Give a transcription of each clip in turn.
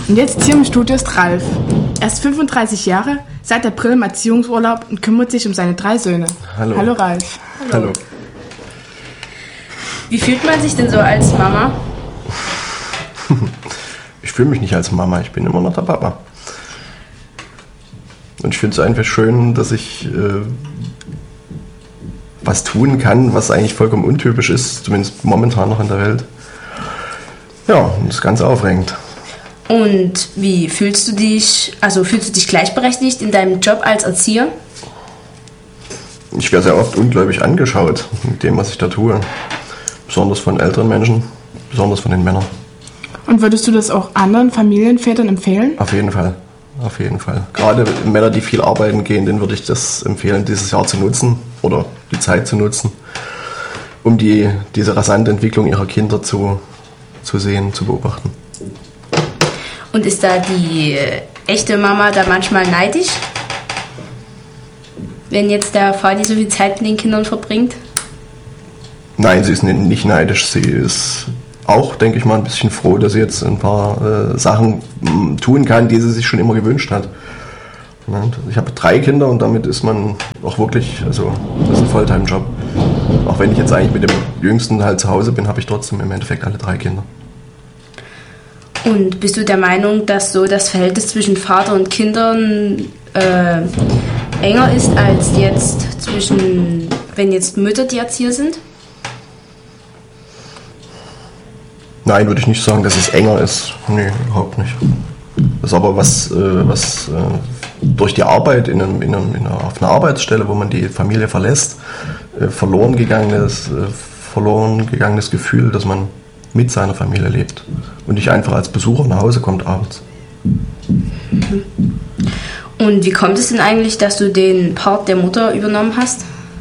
Und jetzt hier im Studio ist Ralf. Er ist 35 Jahre, seit April im Erziehungsurlaub und kümmert sich um seine 3 Söhne. Hallo. Hallo Ralf. Hallo. Wie fühlt man sich denn so als Mama? Ich fühle mich nicht als Mama, ich bin immer noch der Papa. Und ich finde es einfach schön, dass ich was tun kann, was eigentlich vollkommen untypisch ist, zumindest momentan noch in der Welt. Ja, und das ist ganz aufregend. Und wie fühlst du dich, fühlst du dich gleichberechtigt in deinem Job als Erzieher? Ich werde sehr oft ungläubig angeschaut mit dem, was ich da tue. Besonders von älteren Menschen, besonders von den Männern. Und würdest du das auch anderen Familienvätern empfehlen? Auf jeden Fall. Auf jeden Fall. Gerade Männer, die viel arbeiten gehen, denen würde ich das empfehlen, dieses Jahr zu nutzen oder die Zeit zu nutzen, um diese rasante Entwicklung ihrer Kinder zu sehen, zu beobachten. Und ist da die echte Mama da manchmal neidisch? Wenn jetzt der Vati so viel Zeit mit den Kindern verbringt? Nein, sie ist nicht neidisch. Sie ist auch, denke ich mal, ein bisschen froh, dass sie jetzt ein paar Sachen tun kann, die sie sich schon immer gewünscht hat. Ich habe 3 Kinder und damit ist man auch wirklich, das ist ein Volltime-Job. Auch wenn ich jetzt eigentlich mit dem Jüngsten halt zu Hause bin, habe ich trotzdem im Endeffekt alle 3 Kinder. Und bist du der Meinung, dass so das Verhältnis zwischen Vater und Kindern enger ist als jetzt wenn jetzt Mütter die Erzieher sind? Nein, würde ich nicht sagen, dass es enger ist. Nee, überhaupt nicht. Das ist aber was durch die Arbeit auf einer Arbeitsstelle, wo man die Familie verlässt, verloren gegangenes Gefühl, dass man mit seiner Familie lebt und nicht einfach als Besucher nach Hause kommt abends. Und wie kommt es denn eigentlich, dass du den Part der Mutter übernommen hast?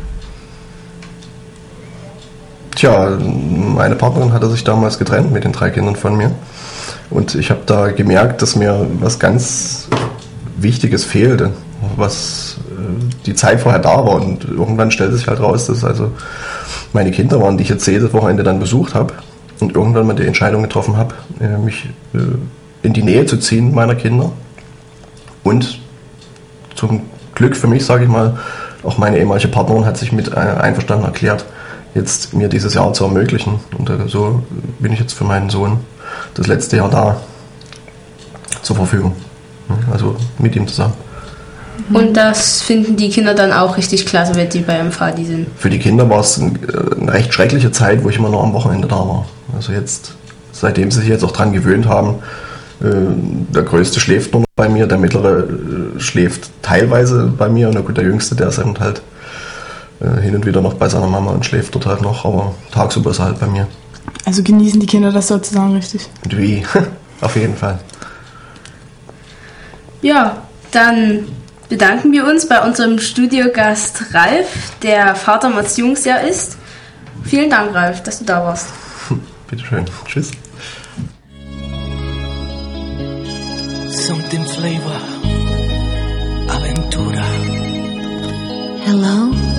Tja, meine Partnerin hatte sich damals getrennt mit den 3 Kindern von mir. Und ich habe da gemerkt, dass mir was ganz Wichtiges fehlte, was die Zeit vorher da war. Und irgendwann stellte sich halt raus, dass also meine Kinder waren, die ich jetzt jedes Wochenende dann besucht habe. Und irgendwann mal die Entscheidung getroffen habe, mich in die Nähe zu ziehen meiner Kinder. Und zum Glück für mich, sage ich mal, auch meine ehemalige Partnerin hat sich mit einverstanden erklärt, jetzt mir dieses Jahr zu ermöglichen. Und so bin ich jetzt für meinen Sohn das letzte Jahr da zur Verfügung. Also mit ihm zusammen. Und das finden die Kinder dann auch richtig klasse, wenn die bei ihrem Vati sind? Für die Kinder war es eine recht schreckliche Zeit, wo ich immer nur am Wochenende da war. Also jetzt, seitdem sie sich jetzt auch dran gewöhnt haben, der Größte schläft nur noch bei mir, der Mittlere schläft teilweise bei mir. Na gut, der Jüngste, der ist eben halt hin und wieder noch bei seiner Mama und schläft dort halt noch, aber tagsüber ist er halt bei mir. Also genießen die Kinder das sozusagen richtig? Und wie? Auf jeden Fall. Ja, dann bedanken wir uns bei unserem Studiogast Ralf, der Vater im Erziehungsjahr ist. Vielen Dank, Ralf, dass du da warst. Bitteschön. Tschüss. Something flavor, aventura. Hello?